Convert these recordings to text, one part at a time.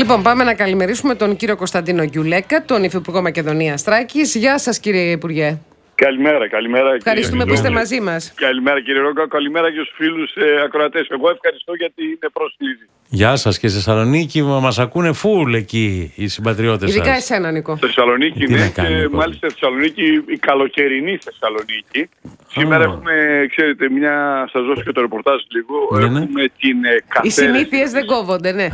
Λοιπόν, πάμε να καλημερίσουμε τον κύριο Κωνσταντίνο Γκιουλέκα, τον Υφυπουργό Μακεδονίας Θράκης. Γεια σας, κύριε Υπουργέ. Καλημέρα. Ευχαριστούμε που είστε μαζί μας. Καλημέρα, κύριε Ρόγκα. Καλημέρα και στους φίλους ακροατές. Εγώ ευχαριστώ γιατί είναι πρόσκληση. Γεια σας, και στη Θεσσαλονίκη μας ακούνε φουλ εκεί οι συμπατριώτες σας. Ειδικά εσένα, Νίκο. Θεσσαλονίκη είναι και μάλιστα Θεσσαλονίκη, η καλοκαιρινή Θεσσαλονίκη. Σήμερα έχουμε, ξέρετε, σας δώσω και το ρεπορτάζ λίγο. Ναι. Έχουμε την καθαίρεση. Οι συνήθειες δεν κόβονται, ναι.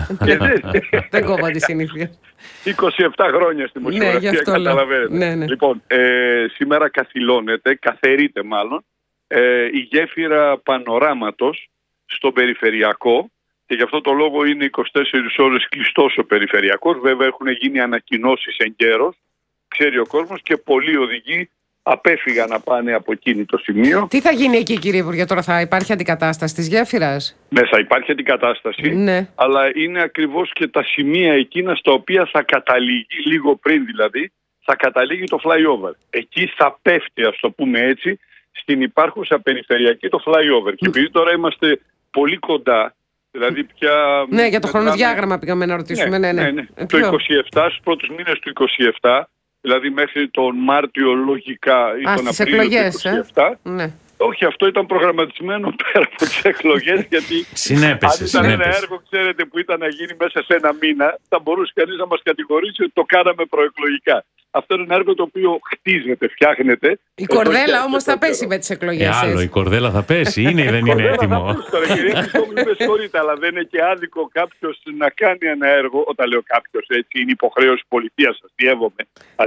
Δεν κόβονται οι συνήθειες. 27 χρόνια στη δημοσιογραφία, καταλαβαίνετε. Ναι. Λοιπόν, σήμερα καθαιρείται μάλλον, η γέφυρα Πανοράματος στον Περιφερειακό και γι' αυτό το λόγο είναι 24 ώρες κλειστός ο Περιφερειακός. Βέβαια έχουν γίνει ανακοινώσεις εγκαίρως, ξέρει ο κόσμος και πολλοί οδηγοί απέφυγαν να πάνε από εκείνη το σημείο. Τι θα γίνει εκεί, κύριε Υπουργέ, τώρα θα υπάρχει αντικατάσταση της γέφυρας? Μέσα υπάρχει αντικατάσταση, ναι. Αλλά είναι ακριβώς και τα σημεία εκείνα στα οποία θα καταλήγει, λίγο πριν δηλαδή, θα καταλήγει το flyover. Εκεί θα πέφτει, ας το πούμε έτσι, στην υπάρχουσα περιφερειακή το flyover. Και επειδή τώρα είμαστε πολύ κοντά, δηλαδή πια... Ναι, για το χρονοδιάγραμμα πήγαμε να ρωτήσουμε. Ναι. Το 27, στους πρώτους μήνες του 27, δηλαδή μέχρι τον Μάρτιο λογικά ή τον Απρίλιο του 27. Ναι. Όχι, αυτό ήταν προγραμματισμένο πέρα από τις εκλογές, γιατί συνέπεσε. Ένα έργο, ξέρετε, που ήταν να γίνει μέσα σε ένα μήνα, θα μπορούσε κανείς να μας κατηγορήσει ότι το κάναμε προεκλογικά. Αυτό είναι ένα έργο το οποίο χτίζεται, φτιάχνεται. Η κορδέλα όμως θα πέσει με τις εκλογές. Άλλο, η κορδέλα θα πέσει, είναι ή δεν είναι έτοιμο? Με συγχωρείτε, αλλά δεν είναι και άδικο κάποιος να κάνει ένα έργο. Όταν λέω κάποιος, έτσι, είναι υποχρέωση πολιτείας, αστιεύομαι.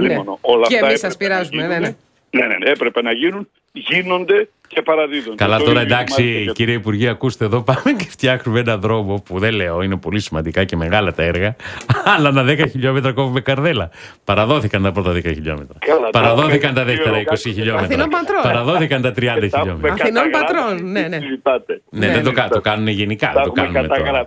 Και εμείς σας πειράζουμε, ναι. Ναι, έπρεπε να γίνουν, γίνονται και παραδίδονται. Καλά, τώρα εντάξει, κύριε Υπουργέ, ακούστε εδώ, πάμε και φτιάχνουμε έναν δρόμο που δεν λέω, είναι πολύ σημαντικά και μεγάλα τα έργα, αλλά να 10 χιλιόμετρα κόβουμε καρδέλα. Παραδόθηκαν τα πρώτα 10 χιλιόμετρα. Παραδόθηκαν τα δεύτερα 20 χιλιόμετρα. Παραδόθηκαν τα 30 χιλιόμετρα. Αθηνών πατρών, ναι. Ναι, δεν το κάνουν γενικά, δεν το κάνουμε τώρα.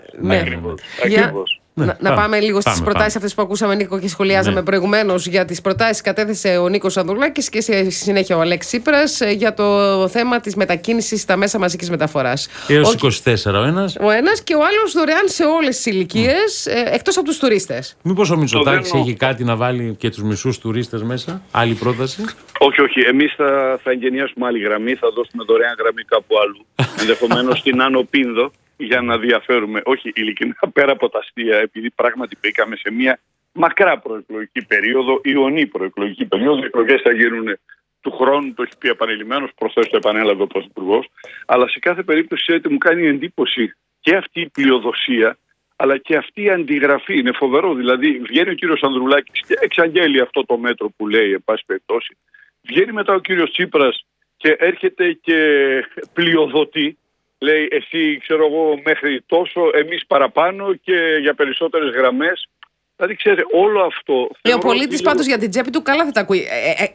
Ακριβώς. Να πάμε λίγο στις προτάσεις αυτές που ακούσαμε, Νίκο, και σχολιάζαμε προηγουμένως. Για τις προτάσεις κατέθεσε ο Νίκος Ανδρουλάκης και στη συνέχεια ο Αλέξης Τσίπρας για το θέμα της μετακίνησης στα μέσα μαζικής μεταφοράς. Έως 24 ο ένας. Ο ένας και ο άλλος δωρεάν σε όλες τις ηλικίες, εκτός από τους τουρίστες. Μήπως ο Μητσοτάκης έχει κάτι να βάλει και τους μισούς τουρίστες μέσα? Άλλη πρόταση? Όχι. Εμείς θα εγκαινιάσουμε άλλη γραμμή, θα δώσουμε δωρεάν γραμμή κάπου αλλού. Ενδεχομένως στην Άνω Πίνδο, για να διαφέρουμε. Όχι, ειλικρινά, πέρα από τα αστεία, επειδή πράγματι μπήκαμε σε μια μακρά προεκλογική περίοδο, ιονή προεκλογική περίοδο. Οι εκλογές θα γίνουν του χρόνου, το έχει πει επανειλημμένος, προσθέτω το επανέλαβε ο Πρωθυπουργός. Αλλά σε κάθε περίπτωση, ξέρετε, μου κάνει εντύπωση και αυτή η πλειοδοσία, αλλά και αυτή η αντιγραφή. Είναι φοβερό. Δηλαδή, βγαίνει ο κύριος Ανδρουλάκης και εξαγγέλει αυτό το μέτρο που λέει, εν πάση περιπτώσει. Βγαίνει μετά ο κύριος Τσίπρας και έρχεται και πλειοδοτεί. Λέει, εσύ, ξέρω εγώ, μέχρι τόσο, εμείς παραπάνω και για περισσότερες γραμμές. Δηλαδή, ξέρετε, όλο αυτό... Ο πολίτης πάντως για την τσέπη του καλά θα τα ακούει.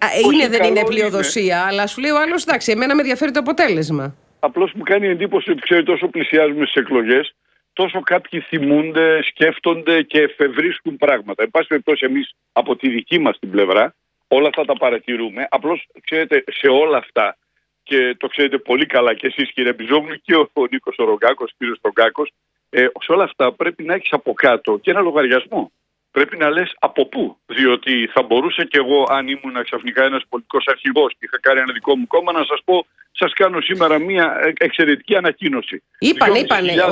Δεν είναι πλειοδοσία, αλλά σου λέει ο άλλος, εντάξει, εμένα με ενδιαφέρει το αποτέλεσμα. Απλώς μου κάνει εντύπωση ότι, ξέρετε, όσο πλησιάζουμε στις εκλογές, τόσο κάποιοι θυμούνται, σκέφτονται και εφευρίσκουν πράγματα. Εν πάση περιπτώσει, εμείς από τη δική μας την πλευρά, όλα αυτά τα παρατηρούμε. Απλώς, ξέρετε, σε όλα αυτά, και το ξέρετε πολύ καλά και εσείς, κύριε Μπιζόγλου, και ο Νίκος ο Ρογκάκος, κύριος Ρογκάκος, σε όλα αυτά πρέπει να έχεις από κάτω και ένα λογαριασμό. Πρέπει να λες από πού. Διότι θα μπορούσα κι εγώ, αν ήμουν ξαφνικά ένας πολιτικός αρχηγός και είχα κάνει ένα δικό μου κόμμα, να σας πω, σας κάνω σήμερα μια εξαιρετική ανακοίνωση. Είπανε.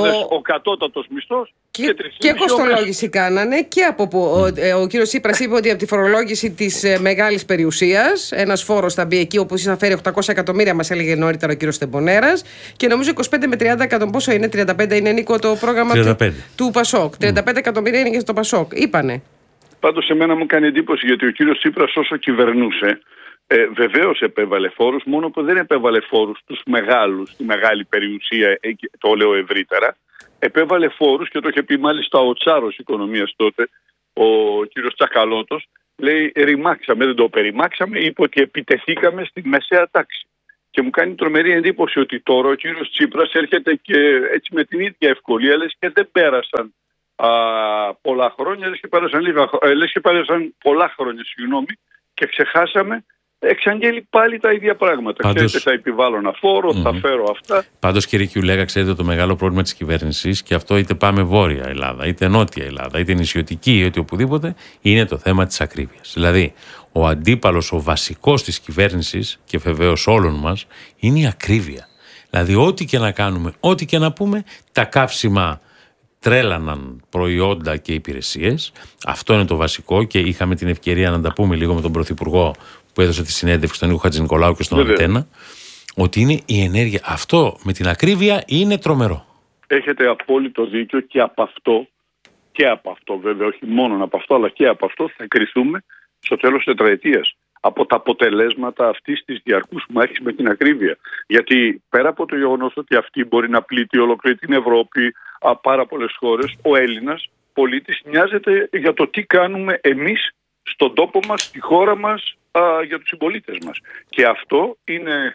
Ο κατώτατος μισθός και κοστολόγηση κάνανε και από που ο κύριος Τσίπρας είπε ότι από τη φορολόγηση της μεγάλης περιουσίας ένας φόρος θα μπει εκεί, όπου θα φέρει 800 εκατομμύρια, μας έλεγε νωρίτερα ο κύριος Τεμπονέρας, και νομίζω 25 με 30 εκατομμύρια, πόσο είναι, 35 είναι, Νίκο, το πρόγραμμα του Πασόκ. 35 εκατομμύρια είναι και στο Πασόκ. Είπανε. Πάντως σε μένα μου κάνει εντύπωση, γιατί ο κύριος Τσίπρας όσο κυβερνούσε, βεβαίως επέβαλε φόρους, μόνο που δεν επέβαλε φόρους τους μεγάλους, τη μεγάλη περιουσία, το λέω ευρύτερα. Επέβαλε φόρους και το είχε πει μάλιστα ο Τσάρος Οικονομίας τότε, ο κύριος Τσακαλώτος, λέει ρημάξαμε, δεν το περιμάξαμε, είπε ότι επιτεθήκαμε στη μεσαία τάξη. Και μου κάνει τρομερή εντύπωση ότι τώρα ο κύριος Τσίπρας έρχεται και έτσι με την ίδια ευκολία, λες και δεν πέρασαν πολλά χρόνια, λες και πέρασαν πολλά χρόνια, και ξεχάσαμε εξαγγέλει πάλι τα ίδια πράγματα. Πάντως, ξέρετε, θα επιβάλλω ένα φόρο, θα φέρω αυτά. Πάντως, κύριε Κιουλέγα, ξέρετε το μεγάλο πρόβλημα της κυβέρνησης, και αυτό είτε πάμε βόρεια Ελλάδα, είτε νότια Ελλάδα, είτε νησιωτική, είτε οπουδήποτε, είναι το θέμα της ακρίβειας. Δηλαδή, ο αντίπαλος, ο βασικός της κυβέρνησης και βεβαίως όλων μας, είναι η ακρίβεια. Δηλαδή, ό,τι και να κάνουμε, ό,τι και να πούμε, τα καύσιμα τρέλαναν προϊόντα και υπηρεσίες. Αυτό είναι το βασικό, και είχαμε την ευκαιρία να τα πούμε λίγο με τον Πρωθυπουργό που έδωσε τη συνέντευξη στον Νίκο Χατζηνικολάου και στον Αντένα, ότι είναι η ενέργεια. Αυτό με την ακρίβεια είναι τρομερό. Έχετε απόλυτο δίκιο, και από αυτό βέβαια, όχι μόνο από αυτό, αλλά και από αυτό θα κριθούμε στο τέλος της τετραετίας από τα αποτελέσματα αυτής της διαρκούς μάχης με την ακρίβεια. Γιατί πέρα από το γεγονός ότι αυτή μπορεί να πλήττει ολόκληρη την Ευρώπη, πάρα πολλές χώρες, ο Έλληνας πολίτης νοιάζεται για το τι κάνουμε εμείς στον τόπο μας, στη χώρα μας, για τους συμπολίτες μας. Και αυτό είναι,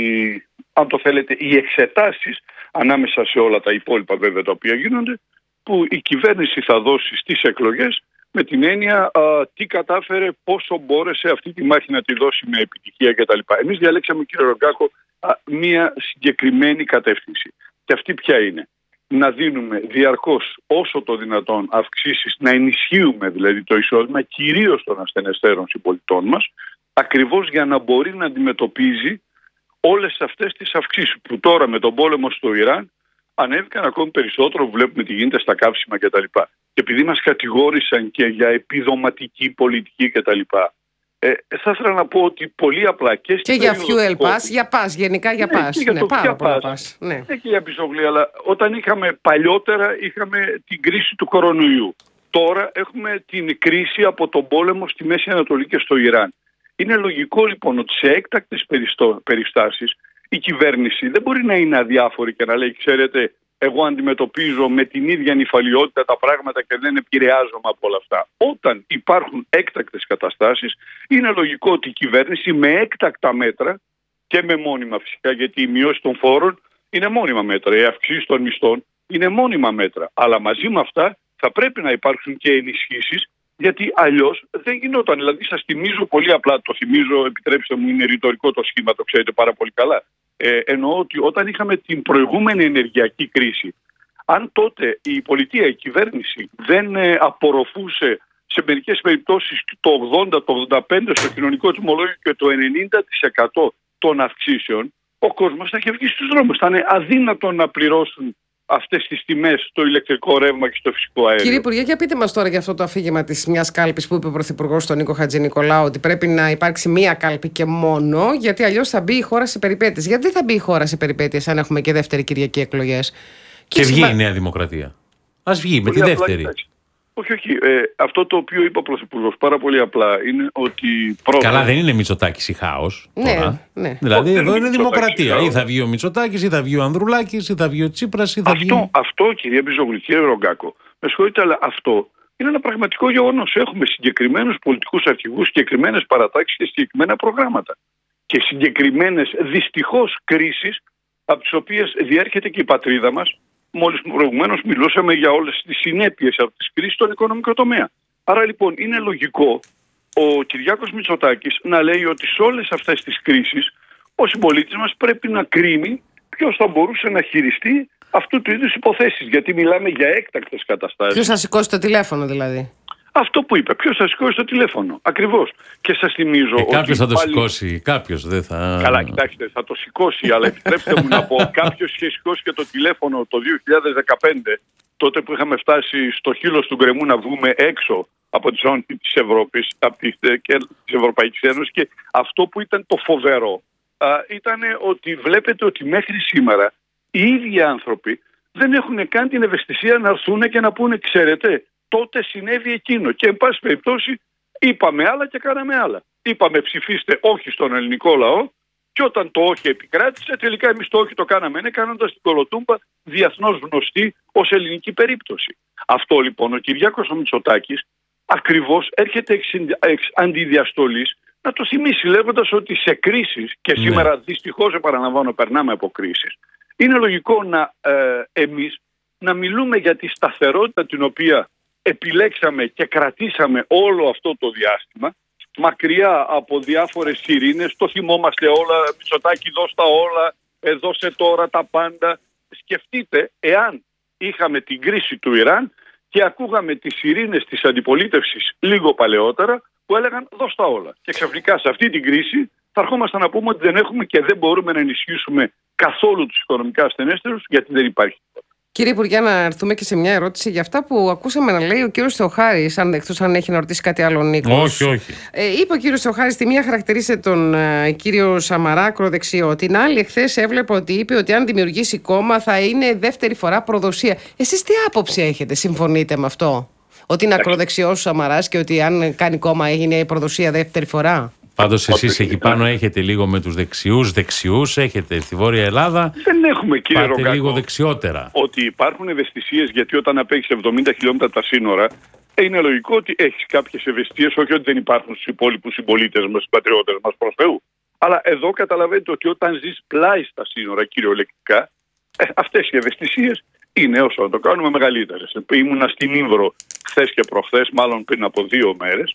αν το θέλετε, οι εξετάσεις ανάμεσα σε όλα τα υπόλοιπα βέβαια τα οποία γίνονται, που η κυβέρνηση θα δώσει στις εκλογές, με την έννοια τι κατάφερε, πόσο μπόρεσε αυτή τη μάχη να τη δώσει με επιτυχία κτλ. Εμείς διαλέξαμε, κύριε Ρογκάκο, μία συγκεκριμένη κατεύθυνση. Και αυτή ποια είναι? Να δίνουμε διαρκώς όσο το δυνατόν αυξήσεις, να ενισχύουμε δηλαδή το εισόδημα κυρίως των ασθενεστέρων συμπολιτών μας, ακριβώς για να μπορεί να αντιμετωπίζει όλες αυτές τις αυξήσεις που τώρα με τον πόλεμο στο Ιράν ανέβηκαν ακόμη περισσότερο, βλέπουμε τι γίνεται στα καύσιμα κτλ. Και επειδή μας κατηγόρησαν και για επιδοματική πολιτική κτλ. Θα ήθελα να πω ότι πολύ απλά και για fuel pass, για pass, γενικά για pass. Και για το πάρα πολλά pass. pass. Ναι. Και για πισογλία, αλλά όταν παλιότερα είχαμε την κρίση του κορονοϊού. Τώρα έχουμε την κρίση από τον πόλεμο στη Μέση Ανατολή και στο Ιράν. Είναι λογικό λοιπόν ότι σε έκτακτες περιστάσεις η κυβέρνηση δεν μπορεί να είναι αδιάφορη και να λέει, ξέρετε, εγώ αντιμετωπίζω με την ίδια νηφαλιότητα τα πράγματα και δεν επηρεάζομαι από όλα αυτά. Όταν υπάρχουν έκτακτες καταστάσεις, είναι λογικό ότι η κυβέρνηση με έκτακτα μέτρα και με μόνιμα φυσικά, γιατί η μειώση των φόρων είναι μόνιμα μέτρα, η αυξήση των μισθών είναι μόνιμα μέτρα. Αλλά μαζί με αυτά θα πρέπει να υπάρξουν και ενισχύσεις, γιατί αλλιώς δεν γινόταν. Δηλαδή, σας θυμίζω πολύ απλά, το θυμίζω, επιτρέψτε μου, είναι ρητορικό το σχήμα, το ξέρετε πάρα πολύ καλά. Εννοώ ότι όταν είχαμε την προηγούμενη ενεργειακή κρίση, αν τότε η πολιτεία, η κυβέρνηση δεν απορροφούσε σε μερικές περιπτώσεις το 80, το 85% στο κοινωνικό τιμολόγιο και το 90% των αυξήσεων, ο κόσμος θα είχε βγει στους δρόμους. Θα είναι αδύνατο να πληρώσουν αυτές τις τιμές στο ηλεκτρικό ρεύμα και στο φυσικό αέριο. Κύριε Υπουργέ, για πείτε μας τώρα για αυτό το αφήγημα της μιας κάλπης που είπε ο Πρωθυπουργός στον Νίκο Χατζηνικολάου, ότι πρέπει να υπάρξει μία κάλπη και μόνο, γιατί αλλιώς θα μπει η χώρα σε περιπέτειες. Γιατί δεν θα μπει η χώρα σε περιπέτειες αν έχουμε και δεύτερη Κυριακή εκλογές? Και βγει η Νέα Δημοκρατία. Ας βγει με τη δεύτερη. Όχι. Αυτό το οποίο είπε ο Πρωθυπουργός πάρα πολύ απλά είναι ότι πρώτα... Καλά, δεν είναι Μητσοτάκης ή χάος τώρα. Ναι. Δηλαδή εδώ είναι δημοκρατία. Ή θα βγει ο Μητσοτάκης, ή θα βγει ο Ανδρουλάκης, ή θα βγει ο Τσίπρας, ή θα βγει... Αυτό, κυρία Μπιζόγλου, κύριε Ρογκάκο, με συγχωρείτε, αλλά αυτό είναι ένα πραγματικό γεγονός. Έχουμε συγκεκριμένους πολιτικούς αρχηγούς, συγκεκριμένες παρατάξεις και συγκεκριμένα προγράμματα. Και συγκεκριμένες δυστυχώς κρίσεις, από τις οποίες διέρχεται και η πατρίδα μας. Μόλις προηγουμένως μιλούσαμε για όλες τις συνέπειες από τις κρίσεις στον οικονομικό τομέα. Άρα λοιπόν είναι λογικό ο Κυριάκος Μητσοτάκης να λέει ότι σε όλες αυτές τις κρίσεις ο συμπολίτης μας πρέπει να κρίνει ποιος θα μπορούσε να χειριστεί αυτού του είδους υποθέσεις. Γιατί μιλάμε για έκτακτες καταστάσεις. Ποιος θα σηκώσει το τηλέφωνο δηλαδή? Αυτό που είπε. Ποιος θα σηκώσει το τηλέφωνο? Ακριβώς. Και σας θυμίζω ότι. Κάποιος θα το σηκώσει, κάποιος δεν θα. Καλά, κοιτάξτε, θα το σηκώσει, αλλά επιτρέψτε μου να πω, κάποιος είχε σηκώσει και το τηλέφωνο το 2015, τότε που είχαμε φτάσει στο χείλος του γκρεμού να βγούμε έξω από τη ζώνη της Ευρώπης, από της Ευρωπαϊκής Ένωσης, και αυτό που ήταν το φοβερό ήταν ότι βλέπετε ότι μέχρι σήμερα οι ίδιοι άνθρωποι δεν έχουν καν την ευαισθησία να έρθουν και να πούνε, ξέρετε, τότε συνέβη εκείνο. Και εν πάση περιπτώσει είπαμε άλλα και κάναμε άλλα. Είπαμε ψηφίστε όχι στον ελληνικό λαό, και όταν το όχι επικράτησε, τελικά εμείς το όχι το κάναμε, κάνοντας την Κολοτούμπα διεθνώς γνωστή ως ελληνική περίπτωση. Αυτό λοιπόν ο Κυριάκος Μητσοτάκης ακριβώς έρχεται εξ αντιδιαστολής να το θυμίσει, λέγοντας ότι σε κρίσεις, και σήμερα δυστυχώς επαναλαμβάνω περνάμε από κρίσεις, είναι λογικό να εμείς να μιλούμε για τη σταθερότητα την οποία επιλέξαμε και κρατήσαμε όλο αυτό το διάστημα, μακριά από διάφορες σιρήνες. Το θυμόμαστε όλα, Μητσοτάκη δώσ' τα όλα, δώσε τώρα τα πάντα. Σκεφτείτε εάν είχαμε την κρίση του Ιράν και ακούγαμε τις σιρήνες της αντιπολίτευσης λίγο παλαιότερα που έλεγαν δώσ' τα όλα. Και ξαφνικά σε αυτή την κρίση θα ερχόμαστε να πούμε ότι δεν έχουμε και δεν μπορούμε να ενισχύσουμε καθόλου τους οικονομικά ασθενέστερους, γιατί δεν υπάρχει. Κύριε Υπουργέ, να έρθουμε και σε μια ερώτηση για αυτά που ακούσαμε να λέει ο κύριος Θεοχάρης, εκτός αν έχει να ρωτήσει κάτι άλλο ο Νίκος. Όχι. Είπε ο κύριος Θεοχάρης, τη μία χαρακτηρίσε τον κύριο Σαμαρά ακροδεξιό, την άλλη εχθές έβλεπα ότι είπε ότι αν δημιουργήσει κόμμα θα είναι δεύτερη φορά προδοσία. Εσείς τι άποψη έχετε, συμφωνείτε με αυτό? Ότι είναι ακροδεξιός ο Σαμαράς και ότι αν κάνει κόμμα έγινε προδοσία δεύτερη φορά? Πάντως εσείς εκεί πάνω έχετε λίγο με τους δεξιούς, έχετε στη Βόρεια Ελλάδα. Δεν έχουμε, κύριε Ρογκάκο, πάτε λίγο δεξιότερα. Ότι υπάρχουν ευαισθησίες, γιατί όταν απέχεις 70 χιλιόμετρα τα σύνορα, είναι λογικό ότι έχεις κάποιες ευαισθησίες, όχι ότι δεν υπάρχουν στους υπόλοιπους συμπολίτες μας, στους πατριώτες μας, προς Θεού. Αλλά εδώ καταλαβαίνετε ότι όταν ζεις πλάι στα σύνορα, κυριολεκτικά, αυτές οι ευαισθησίες είναι όσο να το κάνουμε μεγαλύτερες. Ήμουνα στην Ήμβρο χθες και προχθές, μάλλον πριν από 2 μέρες,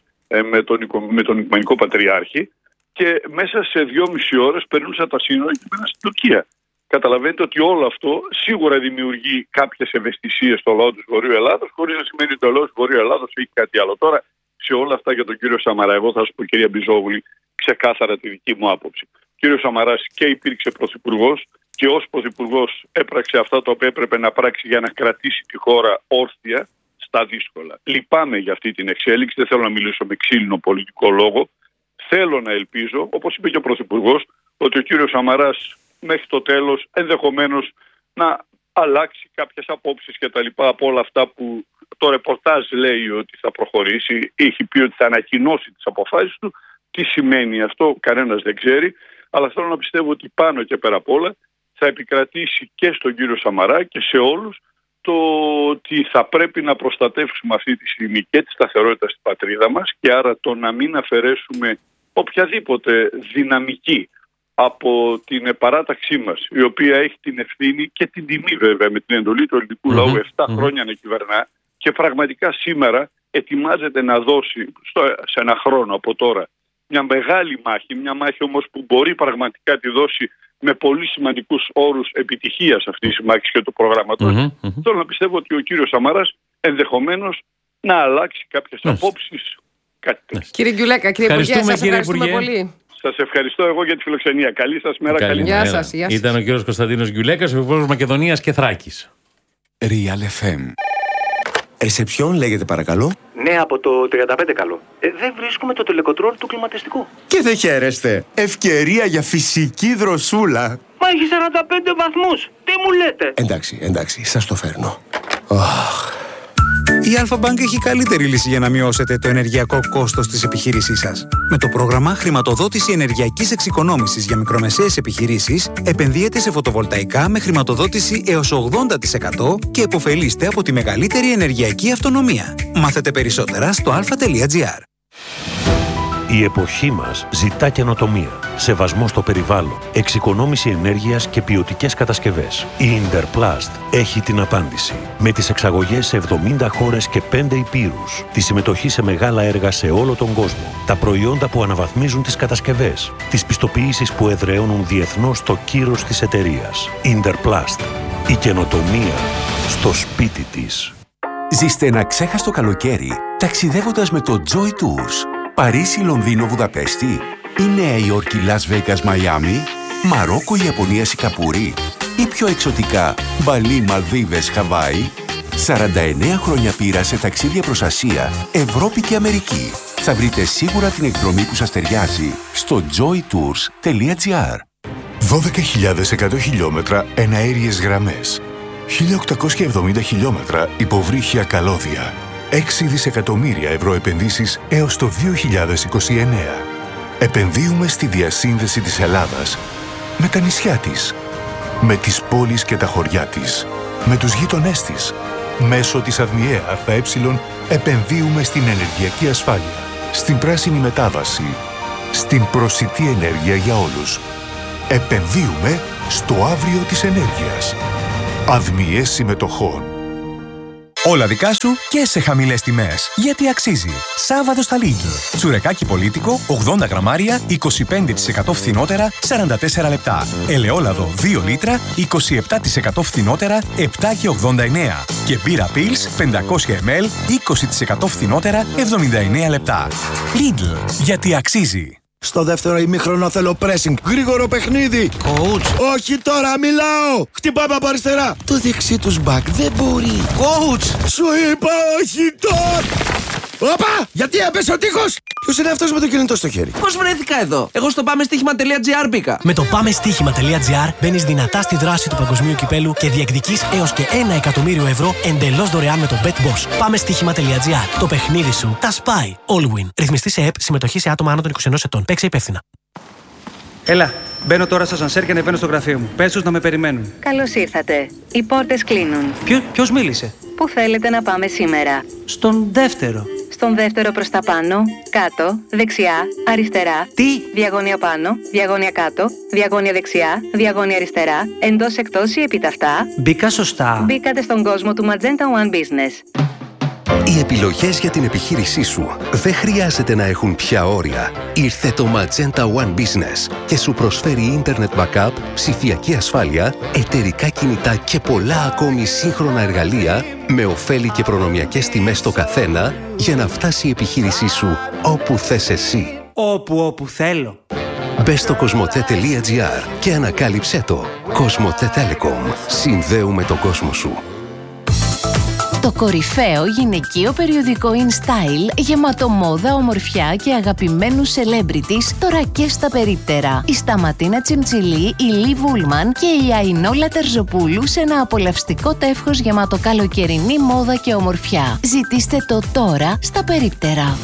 με τον Οικουμενικό Πατριάρχη, και μέσα σε 2,5 ώρες περνούσα τα σύνορα και πήγα στην Τουρκία. Καταλαβαίνετε ότι όλο αυτό σίγουρα δημιουργεί κάποιες ευαισθησίες στο λαό της Βορείου Ελλάδος, χωρίς να σημαίνει ότι ο λαός της Βορείου Ελλάδος έχει κάτι άλλο. Τώρα, σε όλα αυτά για τον κύριο Σαμαρά, εγώ θα σας πω, κυρία Μπιζόγλου, ξεκάθαρα τη δική μου άποψη. Ο κύριος Σαμαράς και υπήρξε πρωθυπουργός και ως πρωθυπουργός έπραξε αυτά τα οποία έπρεπε να πράξει για να κρατήσει τη χώρα όρθια στα δύσκολα. Λυπάμαι για αυτή την εξέλιξη, δεν θέλω να μιλήσω με ξύλινο πολιτικό λόγο. Θέλω να ελπίζω, όπως είπε και ο Πρωθυπουργός, ότι ο κύριος Σαμαράς μέχρι το τέλος ενδεχομένως να αλλάξει κάποιες απόψεις και τα λοιπά από όλα αυτά που το ρεπορτάζ λέει ότι θα προχωρήσει. Έχει πει ότι θα ανακοινώσει τις αποφάσεις του. Τι σημαίνει αυτό, κανένας δεν ξέρει. Αλλά θέλω να πιστεύω ότι πάνω και πέρα απ' όλα θα επικρατήσει και στον κύριο Σαμαρά και σε όλους το ότι θα πρέπει να προστατεύσουμε αυτή τη στιγμή και τη σταθερότητα στην πατρίδα μας, και άρα το να μην αφαιρέσουμε οποιαδήποτε δυναμική από την παράταξή μας, η οποία έχει την ευθύνη και την τιμή βέβαια με την εντολή του ελληνικού λαού 7 χρόνια να κυβερνά, και πραγματικά σήμερα ετοιμάζεται να δώσει σε ένα χρόνο από τώρα μια μεγάλη μάχη, μια μάχη όμως που μπορεί πραγματικά τη δώσει με πολύ σημαντικούς όρους επιτυχίας αυτής της μάχης και του προγράμματος. Θέλω να πιστεύω ότι ο κύριος Σαμαράς ενδεχομένως να αλλάξει κάποιες απόψεις. Κύριε Γκιουλέκα, κύριε Υπουργέ, σας ευχαριστούμε πολύ. Σας ευχαριστώ εγώ για τη φιλοξενία. Καλή σας μέρα. Καλή Γεια σας. Ήταν ο κύριος Κωνσταντίνος Γκιουλέκας, ο Υπουργός Μακεδονίας και Θράκης. Real FM. Ρεσεψιόν λέγεται παρακαλώ. Ναι, από το 35 καλό. Δεν βρίσκουμε το τελεκοτρόλ του κλιματιστικού. Και δεν χαίρεστε. Ευκαιρία για φυσική δροσούλα. Μα έχει 45 βαθμούς. Τι μου λέτε? Εντάξει, σας το φέρνω. Η Alpha Bank έχει καλύτερη λύση για να μειώσετε το ενεργειακό κόστος της επιχείρησής σας. Με το πρόγραμμα Χρηματοδότηση Ενεργειακής Εξοικονόμησης για μικρομεσαίες επιχειρήσεις, επενδύετε σε φωτοβολταϊκά με χρηματοδότηση έως 80% και επωφελείστε από τη μεγαλύτερη ενεργειακή αυτονομία. Μάθετε περισσότερα στο alpha.gr. Η εποχή μας ζητά καινοτομία, σεβασμό στο περιβάλλον, εξοικονόμηση ενέργειας και ποιοτικές κατασκευές. Η Interplast έχει την απάντηση. Με τις εξαγωγές σε 70 χώρες και 5 υπήρους, τη συμμετοχή σε μεγάλα έργα σε όλο τον κόσμο, τα προϊόντα που αναβαθμίζουν τις κατασκευές, τις πιστοποιήσεις που εδραιώνουν διεθνώς το κύρος της εταιρείας. Interplast. Η καινοτομία στο σπίτι της. Ζήστε ένα ξέχαστο καλοκαίρι ταξιδεύοντας με το Joy Tours. Παρίσι, Λονδίνο, Βουδαπέστη ή Νέα Υόρκη, Λας Βέγκας, Μαϊάμι, Μαρόκο, Ιαπωνία, Σιγκαπούρη ή πιο εξωτικά Μπαλί, Μαλδίβες, Χαβάη. 49 χρόνια πείρα σε ταξίδια προς Ασία, Ευρώπη και Αμερική. Θα βρείτε σίγουρα την εκδρομή που σας ταιριάζει στο joytours.gr. 12.100 χιλιόμετρα εναέριες γραμμές, 1.870 χιλιόμετρα υποβρύχια καλώδια, 6 δισεκατομμύρια ευρώ επενδύσεις έως το 2029. Επενδύουμε στη διασύνδεση της Ελλάδας με τα νησιά της, με τις πόλεις και τα χωριά της, με τους γείτονές της. Μέσω της ΑΔΜΙΕ ΑΕ επενδύουμε στην ενεργειακή ασφάλεια, στην πράσινη μετάβαση, στην προσιτή ενέργεια για όλους. Επενδύουμε στο αύριο της ενέργειας. ΑΔΜΙΕ συμμετοχών. Όλα δικά σου και σε χαμηλές τιμές. Γιατί αξίζει. Σάββατο στα Lidl. Τσουρεκάκι πολίτικο, 80 γραμμάρια, 25% φθηνότερα, 44 λεπτά. Ελαιόλαδο 2 λίτρα, 27% φθηνότερα, 7,89. Και μπύρα Pils 500 ml, 20% φθηνότερα, 79 λεπτά. Lidl. Γιατί αξίζει. Στο δεύτερο ημίχρονο θέλω pressing. Γρήγορο παιχνίδι. Coach. Όχι τώρα, μιλάω. Χτυπάμε από αριστερά. Το δεξί τους μπακ δεν μπορεί. Coach. Σου είπα όχι τώρα. Όπα! Γιατί έπεσε ο τείχος! Ποιος είναι αυτός με το κινητό στο χέρι? Πώς βρέθηκα εδώ? Εγώ στο πάμεστοίχημα.gr μπήκα. Με το πάμεστοίχημα.gr μπαίνεις δυνατά στη δράση του παγκοσμίου κυπέλου και διεκδικείς έως και 1 εκατομμύριο ευρώ εντελώς δωρεάν με το BetBoss. Πάμεστοίχημα.gr. Το παιχνίδι σου τα σπάει. All win. Ρυθμιστή σε ΕΠ, συμμετοχή σε άτομα άνω των 21 ετών. Παίξε υπεύθυνα. Έλα, μπαίνω τώρα στο ασανσέρ και ανεβαίνω στο γραφείο μου. Πες τους να με περιμένουν. Καλώς ήρθατε. Οι πόρτες κλείνουν. Ποιος μίλησε? Πού θέλετε να πάμε σήμερα? Στον δεύτερο. Στον δεύτερο προς τα πάνω, κάτω, δεξιά, αριστερά. Τι? Διαγώνια πάνω, διαγώνια κάτω, διαγώνια δεξιά, διαγώνια αριστερά, εντός εκτός ή επιταυτά. Μπήκα σωστά. Μπήκατε στον κόσμο του Magenta One Business. Οι επιλογές για την επιχείρησή σου δεν χρειάζεται να έχουν πια όρια. Ήρθε το Magenta One Business και σου προσφέρει Internet Backup, ψηφιακή ασφάλεια, εταιρικά κινητά και πολλά ακόμη σύγχρονα εργαλεία με ωφέλη και προνομιακές τιμές στο καθένα για να φτάσει η επιχείρησή σου όπου θες εσύ. Όπου θέλω. Μπες στο cosmote.gr και ανακάλυψέ το. Cosmote Telecom. Συνδέουμε τον κόσμο σου. Το κορυφαίο γυναικείο περιοδικό InStyle, γεμάτο μόδα, ομορφιά και αγαπημένους celebrities, τώρα και στα περίπτερα. Η Σταματίνα Τσιμτσιλή, η Λι Βούλμαν και η Αϊνόλα Τερζοπούλου σε ένα απολαυστικό τεύχος γεμάτο καλοκαιρινή μόδα και ομορφιά. Ζητήστε το τώρα στα περίπτερα.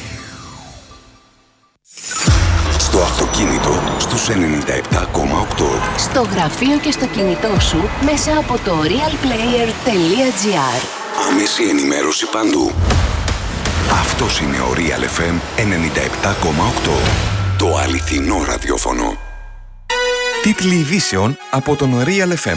Στο αυτοκίνητο στους 97,8. Στο γραφείο και στο κινητό σου μέσα από το realplayer.gr. Άμεση ενημέρωση παντού. Αυτός είναι ο Real FM 97,8. Το αληθινό ραδιόφωνο. Τίτλοι ειδήσεων από τον Real FM.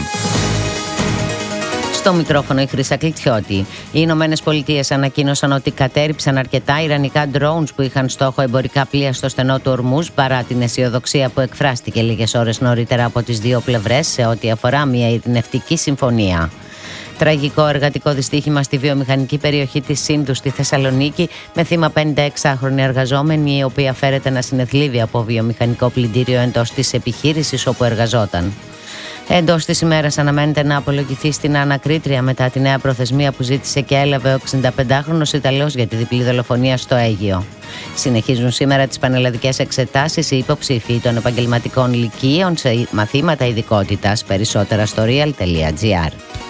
Στο μικρόφωνο η Χρύσα Κλητσιώτη. Οι Ηνωμένες Πολιτείες ανακοίνωσαν ότι κατέρριψαν αρκετά ιρανικά drones που είχαν στόχο εμπορικά πλοία στο στενό του Ορμούζ, παρά την αισιοδοξία που εκφράστηκε λίγες ώρες νωρίτερα από τις δύο πλευρές σε ό,τι αφορά μια ειρηνευτική συμφωνία. Τραγικό εργατικό δυστύχημα στη βιομηχανική περιοχή της Σύνδου στη Θεσσαλονίκη, με θύμα 56χρονη εργαζόμενη, η οποία φέρεται να συνεθλίβει από βιομηχανικό πλυντήριο εντός της επιχείρησης όπου εργαζόταν. Εντός της ημέρας αναμένεται να απολογηθεί στην ανακρίτρια μετά τη νέα προθεσμία που ζήτησε και έλαβε ο 65χρονος Ιταλός για τη διπλή δολοφονία στο Αίγυο. Συνεχίζουν σήμερα τις πανελλαδικές εξετάσεις οι υποψήφοι των επαγγελματικών λυκείων σε μαθήματα ειδικότητας. Περισσότερα στο real.gr.